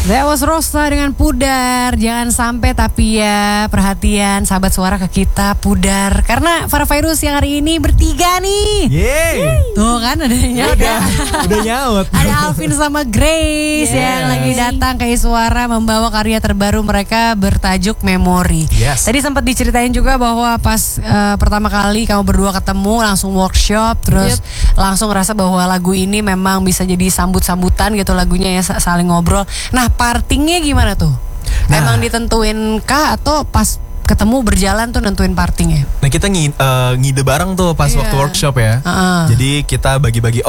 That was Rosa dengan Pudar. Jangan sampai tapi ya, perhatian sahabat suara ke kita, Pudar. Karena Farah Fairuz yang hari ini bertiga nih. Yeay. Tuh kan ada yang nyaut. Udah nyaut. Ada Alvin sama Grace yang lagi datang ke Suara membawa karya terbaru mereka bertajuk Memori. Yes. Tadi sempat diceritain juga bahwa pas pertama kali kamu berdua ketemu langsung workshop, terus langsung ngerasa bahwa lagu ini memang bisa jadi sambut-sambutan gitu lagunya ya, saling ngobrol. Nah, partingnya gimana tuh? Emang ditentuin kah atau pas ketemu berjalan tuh nentuin partingnya? Nah, kita ngide bareng tuh pas waktu workshop ya. Jadi kita bagi-bagi,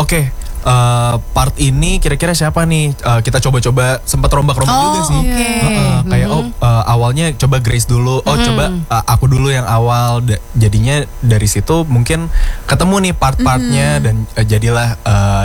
part ini kira-kira siapa nih? Kita coba-coba, sempat rombak-rombak juga sih. Kayak awalnya coba Grace dulu. Coba aku dulu yang awal. Jadinya dari situ mungkin ketemu nih part-partnya dan jadilah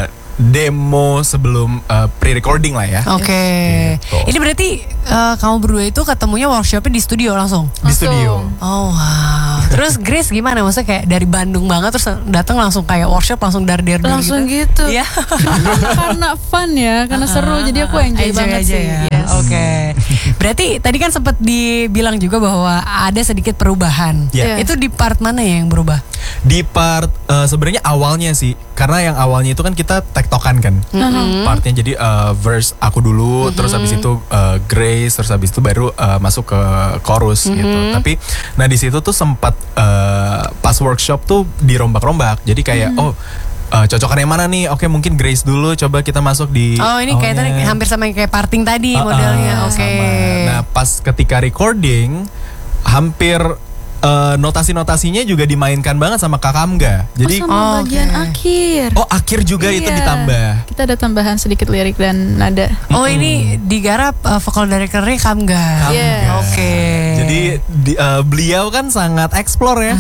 demo sebelum pre-recording lah ya. Oke. Gitu. Ini berarti kamu berdua itu ketemunya workshopnya di studio langsung? Di studio. Oh wow. Terus Grace gimana? Maksudnya kayak dari Bandung banget terus datang langsung kayak workshop langsung dar-dar langsung gitu. Iya. Karena fun ya, karena seru jadi aku enjoy banget aja sih. Ya. Yes. Oke. Berarti tadi kan sempat dibilang juga bahwa ada sedikit perubahan. Yeah. Itu di part mana ya yang berubah? Di part sebenarnya awalnya sih, karena yang awalnya itu kan kita tektokan kan partnya, jadi verse aku dulu, terus habis itu Grace, terus habis itu baru masuk ke chorus gitu. Tapi nah di situ tuh sempat pas workshop tuh dirombak-rombak, jadi kayak cocokan yang mana nih? Oke, mungkin Grace dulu, coba kita masuk di. Oh, ini kayak tadi hampir sama kayak parting tadi modelnya. Oke. Nah, pas ketika recording hampir notasi-notasinya juga dimainkan banget sama Kak Kamga. Jadi sama bagian akhir. Oh, akhir juga itu ditambah. Kita ada tambahan sedikit lirik dan nada. Oh, ini digarap vokal directornya Kamga. Oke. Jadi beliau kan sangat explore ya.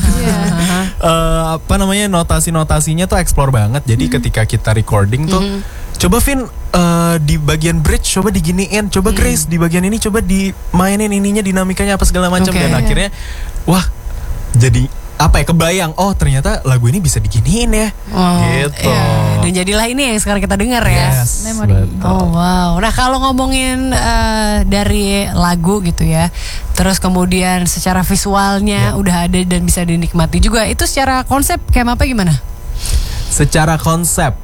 Apa namanya, notasi-notasinya tuh explore banget. Jadi ketika kita recording tuh coba Vin di bagian bridge coba diginiin, coba Grace di bagian ini coba dimainin ininya, dinamikanya apa segala macam, dan akhirnya wah, jadi apa ya, kebayang, oh ternyata lagu ini bisa diginiin ya. Gitu. Dan jadilah ini yang sekarang kita dengar ya. Memori. Oh wow. Nah, kalau ngomongin dari lagu gitu ya, terus kemudian secara visualnya udah ada dan bisa dinikmati juga. Itu secara konsep kayak apa gimana? Secara konsep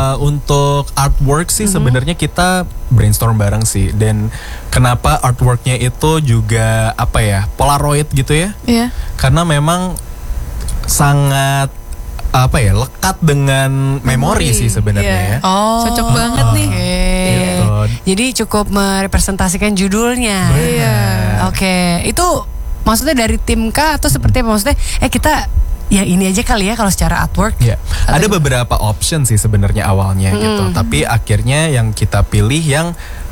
untuk artwork sih sebenarnya kita brainstorm bareng sih, dan kenapa artworknya itu juga apa ya, Polaroid gitu ya? Karena memang sangat apa ya, lekat dengan memori sih sebenarnya ya. Oh, cocok banget nih. Gitu. Jadi cukup merepresentasikan judulnya. Oke, itu maksudnya dari tim kah atau seperti apa, maksudnya kita ya ini aja kali ya kalau secara artwork. Ada beberapa option sih sebenarnya awalnya gitu, tapi akhirnya yang kita pilih yang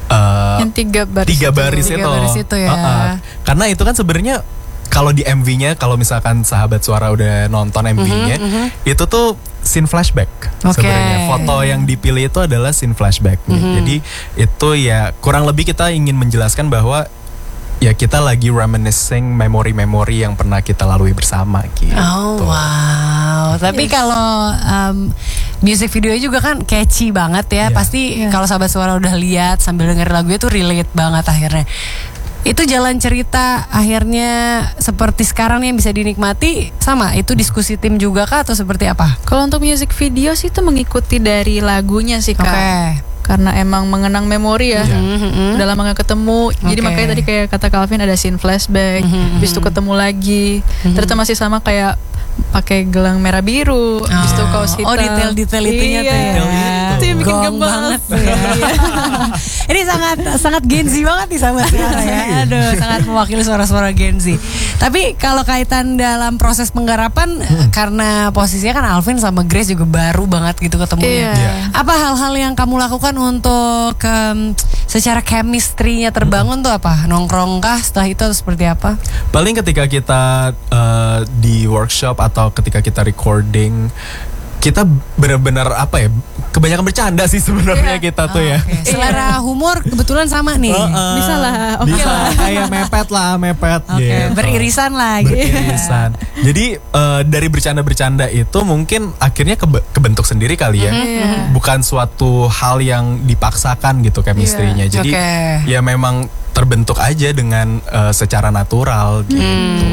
tiga baris itu ya. Karena itu kan sebenarnya kalau di MV-nya, kalau misalkan sahabat suara udah nonton MV-nya, itu tuh scene flashback. Sebenarnya foto yang dipilih itu adalah scene flashback. Jadi itu ya kurang lebih kita ingin menjelaskan bahwa ya kita lagi reminiscing memori-memori yang pernah kita lalui bersama gitu. Oh wow. Tapi kalau music videonya juga kan catchy banget ya. Pasti kalau sahabat suara udah lihat sambil denger lagunya tuh relate banget akhirnya. Itu jalan cerita akhirnya seperti sekarang nih yang bisa dinikmati sama. Itu diskusi tim juga kah atau seperti apa? Kalau untuk music video sih itu mengikuti dari lagunya sih Kak. Karena emang mengenang memori ya. Udah lama gak ketemu. Jadi makanya tadi kayak kata Calvin ada scene flashback. Habis itu ketemu lagi. Ternyata masih sama kayak pakai gelang merah biru, habis itu kaos hitam. Oh, detail-detail itunya tuh ya. Itu yang bikin gemes banget tuh ya. Ini sangat Gen Z banget nih sahabat suara ya. Aduh, sangat mewakili suara-suara Gen Z. Tapi kalau kaitan dalam proses penggarapan, karena posisinya kan Alvin sama Grace juga baru banget gitu ketemunya. Apa hal-hal yang kamu lakukan untuk secara chemistry-nya terbangun tuh apa? Nongkrong kah setelah itu atau seperti apa? Paling ketika kita di workshop atau ketika kita recording, kita benar-benar apa ya, kebanyakan bercanda sih sebenarnya kita tuh ya. Selera humor kebetulan sama nih. Bisa lah. Bisa kayak mepet. Gitu. Beririsan lah gitu. Beririsan. Jadi dari bercanda-bercanda itu mungkin akhirnya kebentuk sendiri kali ya. Bukan suatu hal yang dipaksakan gitu chemistry-nya. Jadi ya memang terbentuk aja dengan secara natural gitu.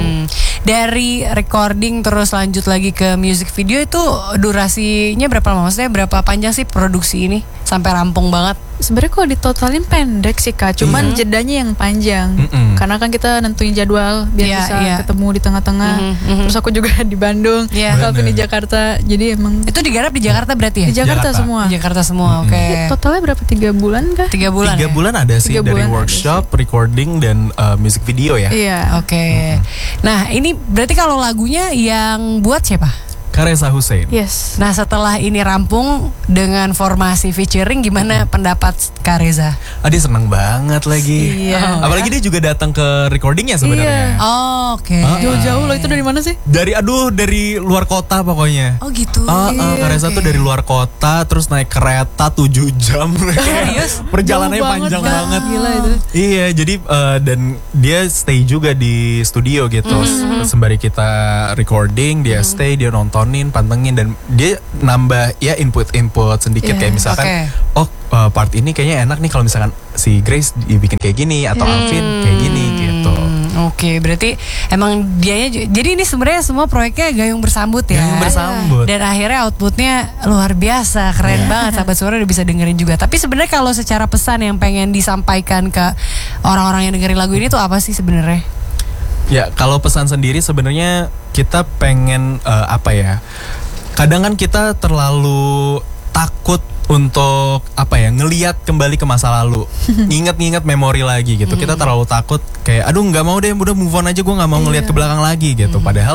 Dari recording terus lanjut lagi ke music video itu durasinya berapa lama? Maksudnya berapa panjang sih produksi ini sampai rampung banget? Sebenarnya kalau ditotalin pendek sih Kak, cuman jedanya yang panjang. Karena kan kita nentuin jadwal biar bisa ketemu di tengah-tengah. Terus aku juga di Bandung, Calvin di Jakarta. Jadi emang itu digarap di Jakarta berarti ya? Di Jakarta semua. Di Jakarta semua, oke. Totalnya berapa? 3 bulan kah? 3 bulan. 3 bulan ada sih dari workshop, recording dan music video ya. Iya. Oke. Nah, ini berarti kalau lagunya yang buat siapa? Kareza Hussein. Yes. Nah, setelah ini rampung dengan formasi featuring, gimana pendapat Kareza? Dia seneng banget lagi. Iya. Apalagi dia juga datang ke recordingnya sebenarnya. Oh, oke. Jauh-jauh loh, itu dari mana sih? Dari luar kota pokoknya. Oh gitu. Kareza tuh dari luar kota, terus naik kereta 7 jam. Serius? Perjalanannya panjang banget. Gila itu. Iya, jadi dan dia stay juga di studio gitu. Sembari kita recording, dia stay, dia nontonin, pantengin, dan dia nambah ya input sedikit kayak misalkan part ini kayaknya enak nih kalau misalkan si Grace dibikin kayak gini atau Alvin kayak gini gitu. Oke, berarti emang dianya jadi ini sebenarnya semua proyeknya gayung bersambut ya. Gayung bersambut. Dan akhirnya outputnya luar biasa, keren banget. Sahabat Suara udah bisa dengerin juga. Tapi sebenarnya kalau secara pesan yang pengen disampaikan ke orang-orang yang dengerin lagu ini tuh apa sih sebenarnya? Ya, kalau pesan sendiri sebenarnya kita pengen apa ya? Kadang kan kita terlalu takut untuk apa ya, ngelihat kembali ke masa lalu, nginget memori lagi gitu. Kita terlalu takut kayak aduh nggak mau deh, udah move on aja, gue nggak mau ngelihat ke belakang lagi gitu. Padahal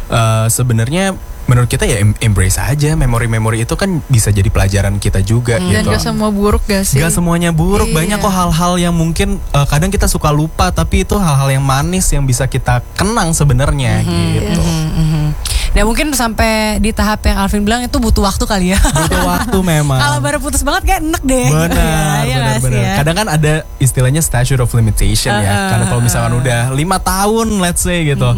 sebenarnya menurut kita ya embrace aja memori-memori itu kan bisa jadi pelajaran kita juga gitu. Dan gak semua buruk gak sih? Gak semuanya buruk, banyak kok hal-hal yang mungkin kadang kita suka lupa, tapi itu hal-hal yang manis yang bisa kita kenang sebenarnya gitu. Nah mungkin sampai di tahap yang Alvin bilang itu butuh waktu kali ya. Butuh waktu memang. Kalau baru putus banget kayak enek deh. Benar. Ya. Kadang kan ada istilahnya statute of limitation ya. Karena kalau misalkan udah 5 tahun let's say gitu,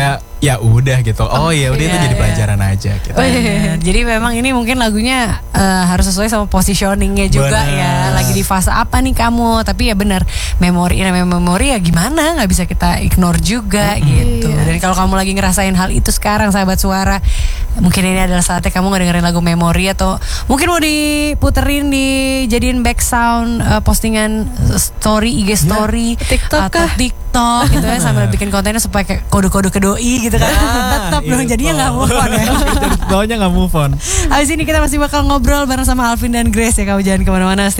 ya udah gitu. Oh ya udah itu jadi pelajaran aja gitu. Jadi memang ini mungkin lagunya harus sesuai sama positioningnya juga ya. Lagi di fase apa nih kamu? Tapi ya benar, memori ya gimana, nggak bisa kita ignore juga gitu. Dan kalau kamu lagi ngerasain hal itu sekarang, sahabat Suara, mungkin ini adalah saatnya kamu ngedengerin lagu Memori, atau mungkin mau diputerin, dijadiin back sound postingan story, IG story, TikTok atau TikTok gitu ya, sambil bikin kontennya supaya kayak kode-kode ke doi gitu kan. Tetap dong, jadinya nggak move on ya. Jadi doanya nggak move on. Habis ini kita masih bakal ngobrol bareng sama Alvin dan Grace ya, kamu jangan kemana-mana.